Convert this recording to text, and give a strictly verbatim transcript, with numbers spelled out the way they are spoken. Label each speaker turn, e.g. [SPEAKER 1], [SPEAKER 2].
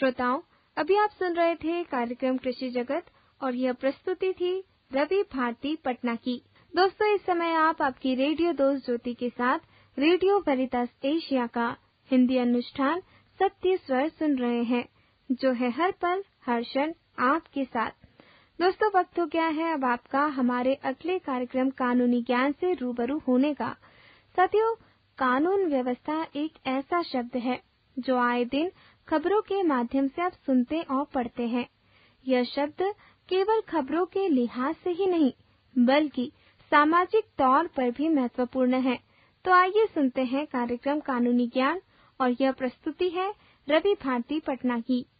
[SPEAKER 1] श्रोताओं, अभी आप सुन रहे थे कार्यक्रम कृषि जगत और यह प्रस्तुति थी रवि भारती पटना की। दोस्तों, इस समय आप आपकी रेडियो दोस्त ज्योति के साथ रेडियो वेरितास एशिया का हिंदी अनुष्ठान सत्य स्वर सुन रहे हैं, जो है हर पल हर क्षण आपके साथ। दोस्तों, वक्त हो गया है अब आपका हमारे अगले कार्यक्रम कानूनी ज्ञान से रूबरू होने का। साथियों, कानून व्यवस्था एक ऐसा शब्द है जो आए दिन खबरों के माध्यम से आप सुनते और पढ़ते हैं। यह शब्द केवल खबरों के लिहाज से ही नहीं, बल्कि सामाजिक तौर पर भी महत्वपूर्ण है। तो आइए सुनते हैं कार्यक्रम कानूनी ज्ञान और यह प्रस्तुति है रवि भारती पटना की।